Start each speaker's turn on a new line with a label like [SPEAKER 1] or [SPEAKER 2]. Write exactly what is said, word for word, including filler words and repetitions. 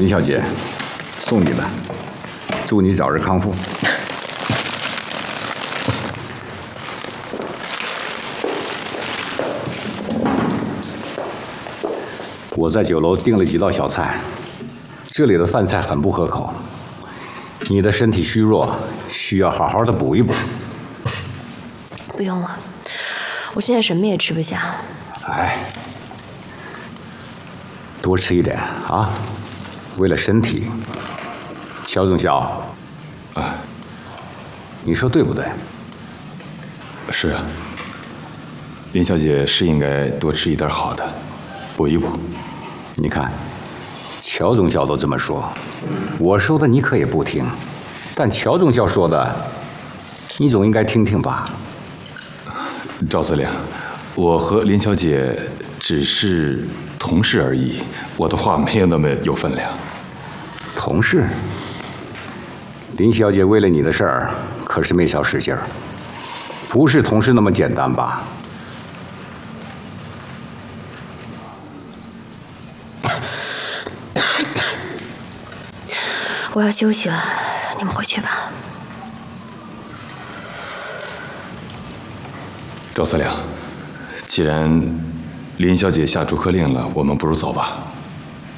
[SPEAKER 1] 林小姐，送你的，祝你早日康复。我在酒楼订了几道小菜，这里的饭菜很不合口。你的身体虚弱，需要好好的补一补。
[SPEAKER 2] 不用了，我现在什么也吃不下。
[SPEAKER 1] 哎，多吃一点啊，为了身体。乔总校，
[SPEAKER 3] 啊，
[SPEAKER 1] 你说对不对？
[SPEAKER 3] 是啊，林小姐是应该多吃一点好的，补一补。
[SPEAKER 1] 你看，乔总校都这么说，我说的你可以不听，但乔总校说的，你总应该听听吧？
[SPEAKER 3] 赵司令，我和林小姐只是同事而已，我的话没有那么有分量。
[SPEAKER 1] 同事？林小姐为了你的事儿可是没少使劲儿，不是同事那么简单吧？
[SPEAKER 2] 我要休息了，你们回去吧。
[SPEAKER 3] 赵司令，既然林小姐下逐客令了，我们不如走吧。